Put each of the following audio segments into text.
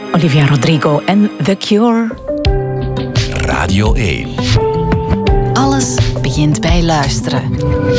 Olivia Rodrigo en The Cure. Radio 1. Alles begint bij luisteren.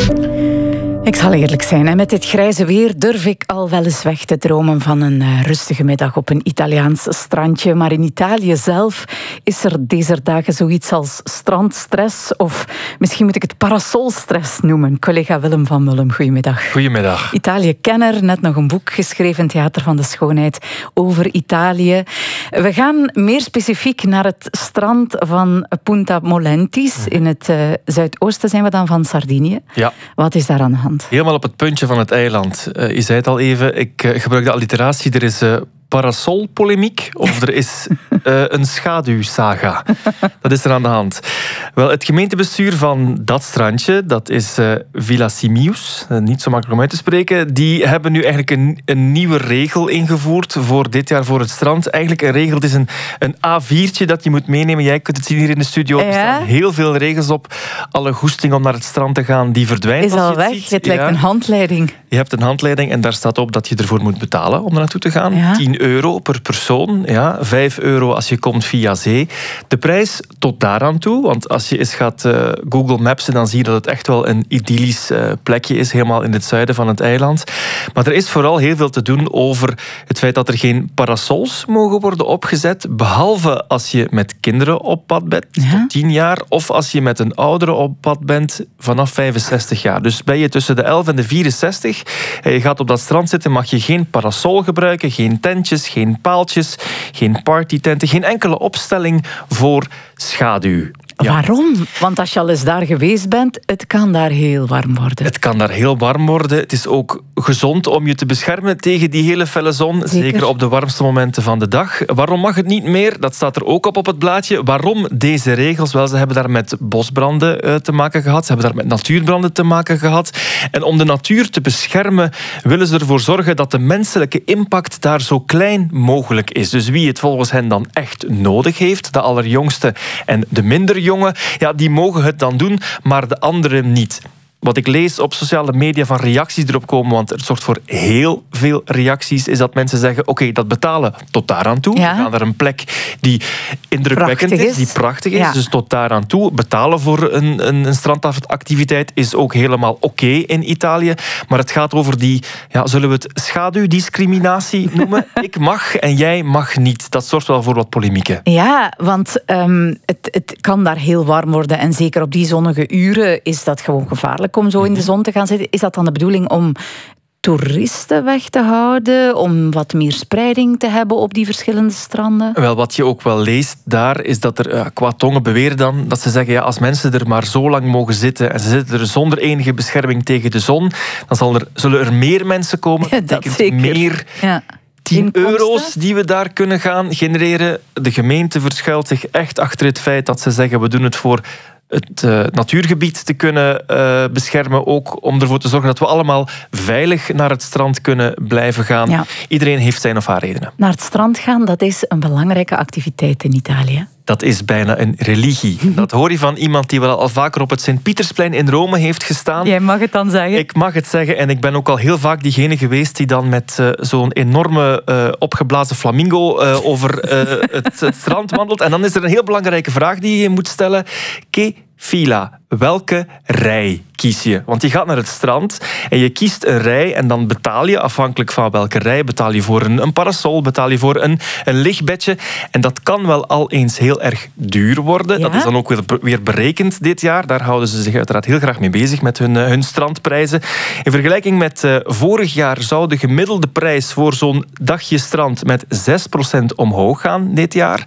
Ik zal eerlijk zijn, en met dit grijze weer durf ik al wel eens weg te dromen van een rustige middag op een Italiaans strandje. Maar in Italië zelf is er deze dagen zoiets als strandstress, of misschien moet ik het parasolstress noemen. Collega Willem van Mullum, goedemiddag. Goedemiddag. Italië-kenner, net nog een boek geschreven, Theater van de Schoonheid, over Italië. We gaan meer specifiek naar het strand van Punta Molentis. In het zuidoosten zijn we dan van Sardinië. Ja. Wat is daar aan de hand? Helemaal op het puntje van het eiland. Je zei het al even, ik gebruik de alliteratie. Er is parasolpolemiek of er is een schaduwsaga. Dat is er aan de hand. Wel, het gemeentebestuur van dat strandje, dat is Villa Simius, niet zo makkelijk om uit te spreken, die hebben nu eigenlijk een nieuwe regel ingevoerd voor dit jaar voor het strand. Eigenlijk een regel, het is een A4'tje dat je moet meenemen. Jij kunt het zien hier in de studio. Er staan heel veel regels op. Alle goesting om naar het strand te gaan, die verdwijnt. Is al weg. Het lijkt een handleiding. Je hebt een handleiding en daar staat op dat je ervoor moet betalen om er naartoe te gaan. Ja. 10 euro per persoon. Ja. 5 euro als je komt via zee. De prijs tot daaraan toe. Want als je eens gaat Google Mapsen, dan zie je dat het echt wel een idyllisch plekje is. Helemaal in het zuiden van het eiland. Maar er is vooral heel veel te doen over het feit dat er geen parasols mogen worden opgezet. Behalve als je met kinderen op pad bent, tot 10 jaar. Of als je met een oudere op pad bent vanaf 65 jaar. Dus ben je tussen de 11 en de 64 en je gaat op dat strand zitten, mag je geen parasol gebruiken, geen tentjes, geen paaltjes, geen partytenten, geen enkele opstelling voor schaduw. Ja. Waarom? Want als je al eens daar geweest bent, het kan daar heel warm worden. Het kan daar heel warm worden. Het is ook gezond om je te beschermen tegen die hele felle zon. Zeker op de warmste momenten van de dag. Waarom mag het niet meer? Dat staat er ook op het blaadje. Waarom deze regels? Wel, ze hebben daar met bosbranden te maken gehad. Ze hebben daar met natuurbranden te maken gehad. En om de natuur te beschermen, willen ze ervoor zorgen dat de menselijke impact daar zo klein mogelijk is. Dus wie het volgens hen dan echt nodig heeft, de allerjongste en de minder jongen, ja, die mogen het dan doen, maar de anderen niet. Wat ik lees op sociale media van reacties erop komen, want het zorgt voor heel veel reacties, is dat mensen zeggen, oké, dat betalen tot daaraan toe. Ja. We gaan naar een plek die indrukwekkend is, die prachtig is. Ja. Dus tot daaraan toe. Betalen voor een strandactiviteit is ook helemaal oké in Italië. Maar het gaat over die, ja, zullen we het schaduwdiscriminatie noemen? Ik mag en jij mag niet. Dat zorgt wel voor wat polemieken. Ja, want het kan daar heel warm worden. En zeker op die zonnige uren is dat gewoon gevaarlijk om zo in de zon te gaan zitten. Is dat dan de bedoeling om toeristen weg te houden, om wat meer spreiding te hebben op die verschillende stranden? Wel, wat je ook wel leest daar, is dat er qua tongen beweren dan, dat ze zeggen, ja, als mensen er maar zo lang mogen zitten en ze zitten er zonder enige bescherming tegen de zon, dan zullen er meer mensen komen. Ja, dat zeker. Meer 10 euro's die we daar kunnen gaan genereren. De gemeente verschuilt zich echt achter het feit dat ze zeggen, we doen het voor het natuurgebied te kunnen beschermen. Ook om ervoor te zorgen dat we allemaal veilig naar het strand kunnen blijven gaan. Ja. Iedereen heeft zijn of haar redenen. Naar het strand gaan, dat is een belangrijke activiteit in Italië. Dat is bijna een religie. Dat hoor je van iemand die wel al vaker op het Sint-Pietersplein in Rome heeft gestaan. Jij mag het dan zeggen. Ik mag het zeggen en ik ben ook al heel vaak diegene geweest die dan met zo'n enorme opgeblazen flamingo over het strand wandelt. En dan is er een heel belangrijke vraag die je moet stellen. Che fila? Welke rij kies je? Want je gaat naar het strand en je kiest een rij en dan betaal je, afhankelijk van welke rij, betaal je voor een parasol, betaal je voor een lichtbedje. En dat kan wel al eens heel erg duur worden. Ja? Dat is dan ook weer berekend dit jaar. Daar houden ze zich uiteraard heel graag mee bezig met hun strandprijzen. In vergelijking met vorig jaar zou de gemiddelde prijs voor zo'n dagje strand met 6% omhoog gaan dit jaar.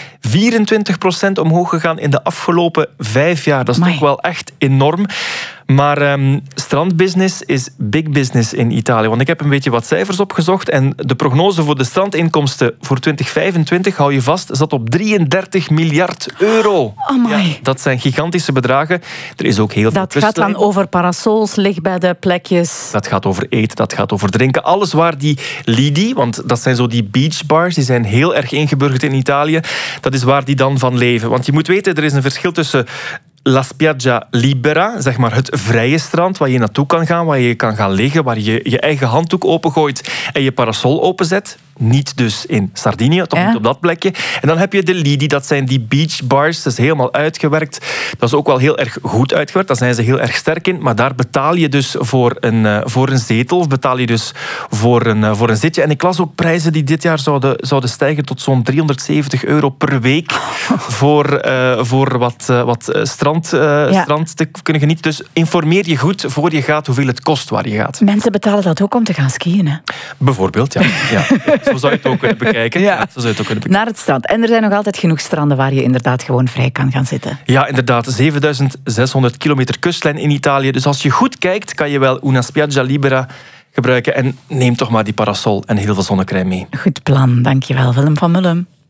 24% omhoog gegaan in de afgelopen 5 jaar. Dat is toch wel echt enorm. Maar strandbusiness is big business in Italië. Want ik heb een beetje wat cijfers opgezocht. En de prognose voor de strandinkomsten voor 2025, hou je vast, zat op 33 miljard euro. Ja, dat zijn gigantische bedragen. Er is ook heel veel Dat gaat dan over parasols, lichtbedden, plekjes. Dat gaat over eten, dat gaat over drinken. Alles waar die lidi, want dat zijn zo die beachbars, die zijn heel erg ingeburgerd in Italië. Dat is waar die dan van leven. Want je moet weten, er is een verschil tussen La Spiaggia Libera, zeg maar het vrije strand, waar je naartoe kan gaan, waar je kan gaan liggen, waar je je eigen handdoek opengooit en je parasol openzet. niet dus in Sardinië, toch niet op dat plekje. En dan heb je de Lidi, dat zijn die beach bars. Dat is helemaal uitgewerkt. Dat is ook wel heel erg goed uitgewerkt. Daar zijn ze heel erg sterk in. Maar daar betaal je dus voor een zetel. Of betaal je dus voor een zitje. En ik las ook prijzen die dit jaar zouden stijgen tot zo'n €370 per week. Voor wat strand te kunnen genieten. Dus informeer je goed voor je gaat hoeveel het kost waar je gaat. Mensen betalen dat ook om te gaan skiën, hè? Bijvoorbeeld, ja. Zo zou je het ook kunnen bekijken. Ja. Zo zou je het ook kunnen bekijken. Naar het strand. En er zijn nog altijd genoeg stranden waar je inderdaad gewoon vrij kan gaan zitten. Ja, inderdaad. 7600 kilometer kustlijn in Italië. Dus als je goed kijkt, kan je wel una spiaggia libera gebruiken. En neem toch maar die parasol en heel veel zonnecrème mee. Goed plan. Dankjewel, Willem van Mullum.